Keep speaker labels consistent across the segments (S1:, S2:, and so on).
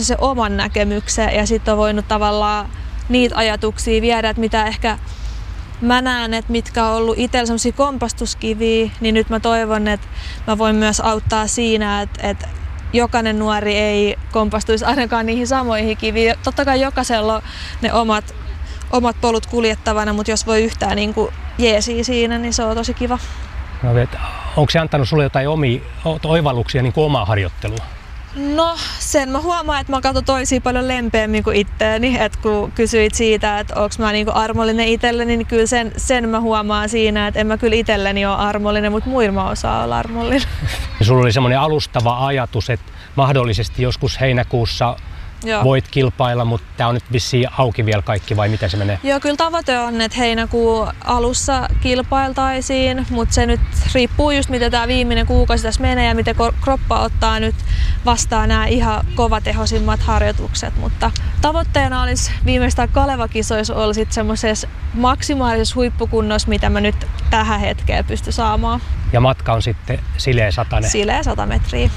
S1: se oman näkemyksen ja sitten on voinut tavallaan niitä ajatuksia viedä, että mitä ehkä mä näen, että mitkä on ollut itsellä sellaisia kompastuskiviä, niin nyt mä toivon, että mä voin myös auttaa siinä, että jokainen nuori ei kompastuisi ainakaan niihin samoihin kiviin. Totta kai jokaisella on ne omat polut kuljettavana, mutta jos voi yhtään niin kuin jeesiä siinä, niin se on tosi kiva.
S2: No, onko se antanut sulle jotain omia oivalluksia niin kuin omaa harjoittelua?
S1: No sen mä huomaan, että mä katson toisia paljon lempeämmin kuin itteeni. Et kun kysyit siitä, että onko mä niinku armollinen itselleni, niin kyllä sen mä huomaan siinä, että en mä kyllä itselleni ole armollinen, mutta muilla mä osaan olla armollinen.
S2: Ja sulla oli semmoinen alustava ajatus, että mahdollisesti joskus heinäkuussa voit kilpailla, mutta tämä on nyt vissiin auki vielä kaikki, vai miten se menee?
S1: Joo, kyllä tavoite on, että heinäkuun alussa kilpailtaisiin, mutta se nyt riippuu just miten tämä viimeinen kuukausi tässä menee ja miten kroppa ottaa nyt vastaan nämä ihan kovatehoisimmat harjoitukset. Mutta tavoitteena olisi viimeistään Kaleva-kisoissa olla sitten semmoisessa maksimaalisessa huippukunnossa, mitä mä nyt tähän hetkeen pystyn saamaan.
S2: Ja matka on sitten sileä 100?
S1: Sileä 100 metriä.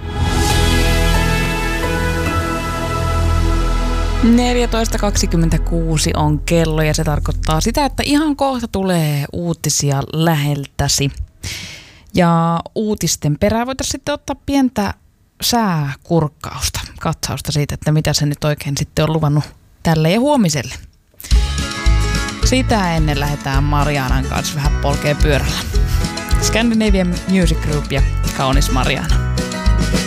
S3: 14.26 on kello ja se tarkoittaa sitä, että ihan kohta tulee uutisia läheltäsi. Ja uutisten perään voitaisiin sitten ottaa pientä sääkurkkausta, katsausta siitä, että mitä se nyt oikein sitten on luvannut tälle ja huomiselle. Sitä ennen lähdetään Marianan kanssa vähän polkee pyörällä. Scandinavian Music Group ja kaunis Mariana.